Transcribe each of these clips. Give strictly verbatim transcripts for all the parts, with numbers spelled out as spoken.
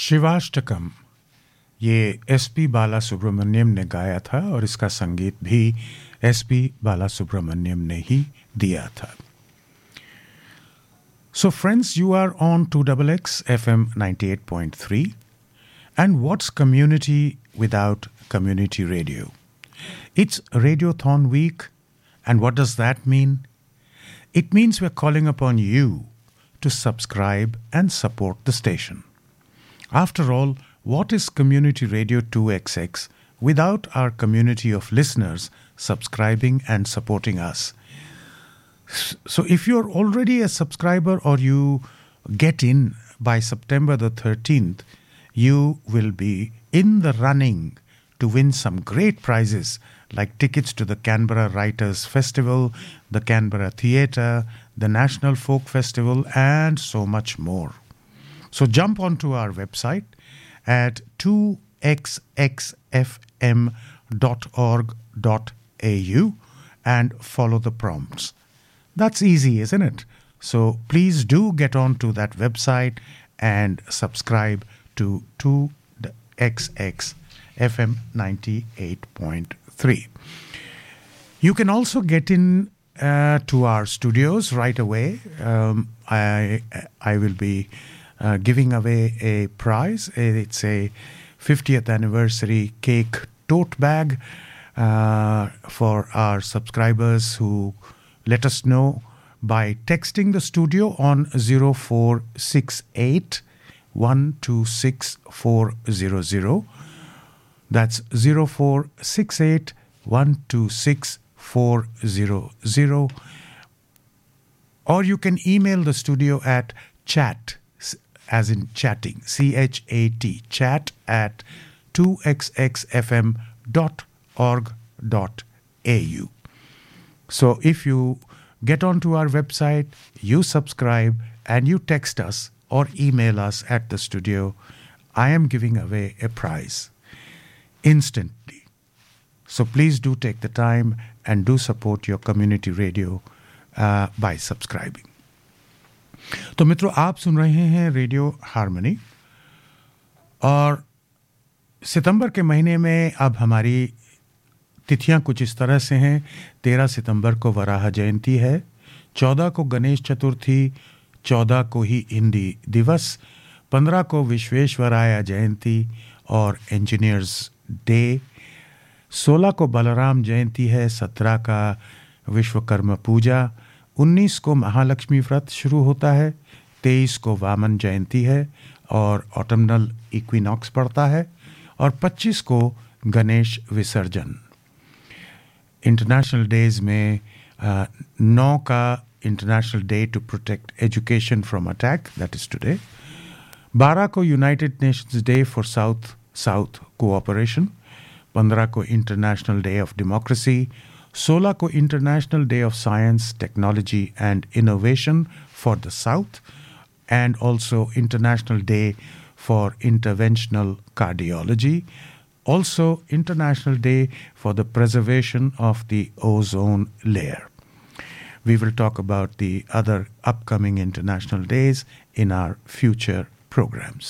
शिवाष्टकम ये S P बाला सुब्रमण्यम ने गाया था और इसका संगीत भी एस पी बाला सुब्रमण्यम ने ही दिया था. So friends, you are on two X X F M ninety-eight point three. And what's community without community radio? It's Radiothon week. And what does that mean? It means we're calling upon you to subscribe and support the station. After all, what is Community Radio two X X without our community of listeners subscribing and supporting us? So if you're already a subscriber or you get in by September the thirteenth, you will be in the running to win some great prizes like tickets to the Canberra Writers Festival, the Canberra Theatre, the National Folk Festival, and so much more. So jump onto our website at two x x f m dot org dot a u and follow the prompts. That's easy, isn't it? So please do get onto that website and subscribe to two X X F M ninety-eight point three. You can also get in uh, to our studios right away. Um, I I will be uh, giving away a prize. It's a fiftieth anniversary cake tote bag uh, for our subscribers who let us know by texting the studio on zero four six eight one two six four zero zero. That's zero four six eight one two six four zero zero. Or you can email the studio at chat, as in chatting, C H A T, chat at two x x f m dot org dot a u. So if you get onto our website, you subscribe, and you text us or email us at the studio, I am giving away a prize instantly. So please do take the time and do support your community radio uh, by subscribing. तो मित्रों, आप सुन रहे हैं radio harmony और सितंबर के महीने में अब हमारी तिथियां कुछ इस तरह से हैं. तेरह सितंबर को वराह जयंती है, चौदह को गणेश चतुर्थी, चौदह को ही हिंदी दिवस, पंद्रह को विश्वेश्वराया जयंती और इंजीनियर्स डे, सोलह को बलराम जयंती है, सत्रह का विश्वकर्मा पूजा, उन्नीस को महालक्ष्मी व्रत शुरू होता है, तेईस को वामन जयंती है और ऑटमनल इक्विनॉक्स पड़ता है, और पच्चीस को गणेश विसर्जन. इंटरनेशनल डेज में uh, नौ का international day to protect education from attack, that is today. बारह को United Nations day for south south cooperation, पंद्रह को इंटरनेशनल डे ऑफ डेमोक्रेसी, सोलह को international day of science, technology and innovation for the south, and also international day for interventional cardiology. Also, International Day for the Preservation of the Ozone Layer. We will talk about the other upcoming international days in our future programs.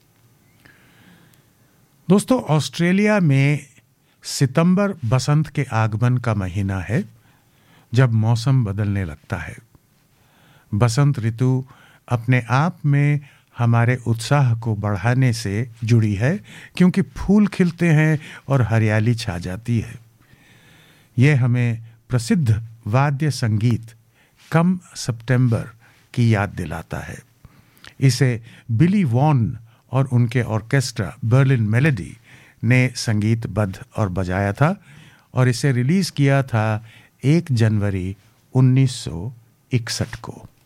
दोस्तों, Australia में सितंबर बसंत के आगमन का महीना है, जब मौसम बदलने लगता है. बसंत ऋतु अपने आप में हमारे उत्साह को बढ़ाने से जुड़ी है, क्योंकि फूल खिलते हैं और हरियाली छा जाती है. यह हमें प्रसिद्ध वाद्य संगीत कम सितंबर की याद दिलाता है. इसे बिली वॉन और उनके ऑर्केस्ट्रा बर्लिन मेलोडी ने संगीतबद्ध और बजाया था, और इसे रिलीज किया था एक जनवरी उन्नीस सौ इकसठ को.